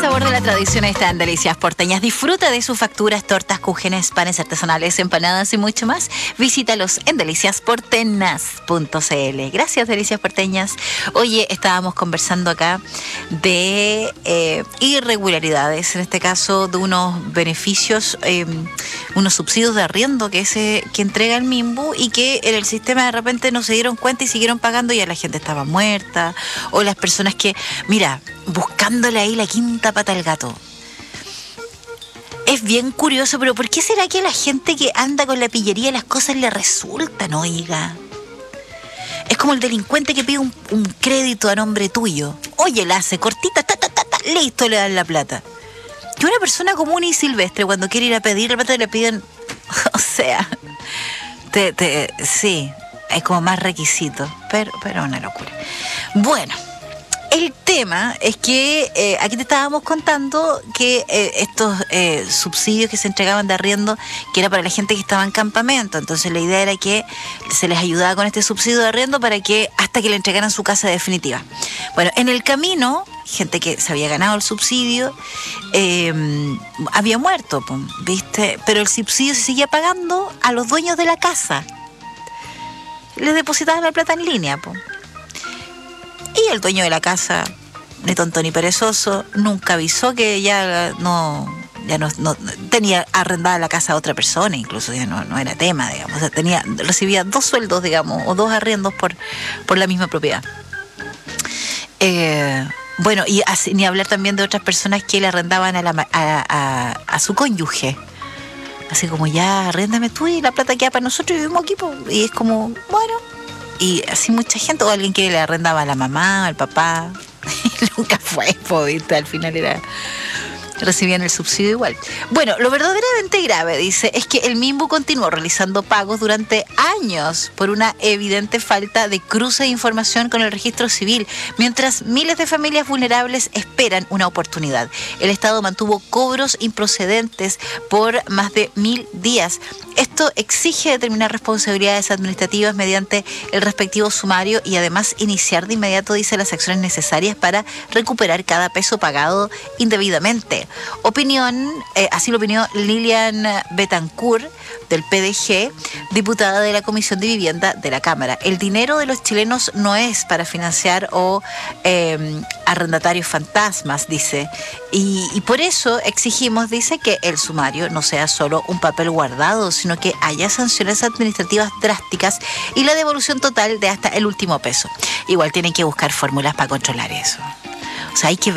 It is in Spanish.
sabor de la tradición está en Delicias Porteñas. Disfruta de sus facturas, tortas, cúgenes, panes artesanales, empanadas y mucho más. Visítalos en deliciasportenas.cl. Gracias, Delicias Porteñas. Oye, estábamos conversando acá de irregularidades, en este caso de unos beneficios, unos subsidios de arriendo que entrega el MIMBU y que en el sistema de repente no se dieron cuenta y siguieron pagando y ya la gente estaba muerta, o las personas que, mira, buscándole ahí la quinta pata al gato. Es bien curioso, pero ¿por qué será que a la gente que anda con la pillería las cosas le resultan, oiga? Es como el delincuente que pide un crédito a nombre tuyo. Oye, la hace cortita, listo, le dan la plata. Y una persona común y silvestre, cuando quiere ir a pedir la plata, le piden, o sea, sí, es como más requisito, pero una locura. Bueno, el tema es que aquí te estábamos contando que estos subsidios que se entregaban de arriendo, que era para la gente que estaba en campamento, entonces la idea era que se les ayudaba con este subsidio de arriendo para que hasta que le entregaran su casa definitiva. Bueno, en el camino, gente que se había ganado el subsidio había muerto, ¿viste? Pero el subsidio se seguía pagando a los dueños de la casa. Les depositaban la plata en línea, y el dueño de la casa, ni tonto ni perezoso, nunca avisó que ya no tenía arrendada la casa a otra persona, incluso ya no era tema, digamos. O sea, recibía 2 sueldos, digamos, o 2 arriendos por la misma propiedad. Bueno, y así, ni hablar también de otras personas que le arrendaban a su cónyuge. Así como, ya, arréndame tú y la plata queda para nosotros y vivimos aquí, y es como, bueno. Y así mucha gente, o alguien que le arrendaba a la mamá, al papá, y nunca fue, ¿viste? Al final recibían el subsidio igual. Bueno, lo verdaderamente grave, dice, es que el MIMBU continuó realizando pagos durante años por una evidente falta de cruce de información con el registro civil, mientras miles de familias vulnerables esperan una oportunidad. El Estado mantuvo cobros improcedentes por más de 1000 días. Esto exige determinar responsabilidades administrativas mediante el respectivo sumario y además iniciar de inmediato, dice, las acciones necesarias para recuperar cada peso pagado indebidamente. Así lo opinó Lilian Betancourt, del PDG, diputada de la Comisión de Vivienda de la Cámara. El dinero de los chilenos no es para financiar arrendatarios fantasmas, dice. Y por eso exigimos, dice, que el sumario no sea solo un papel guardado, sino que haya sanciones administrativas drásticas y la devolución total de hasta el último peso. Igual tienen que buscar fórmulas para controlar eso. O sea, hay que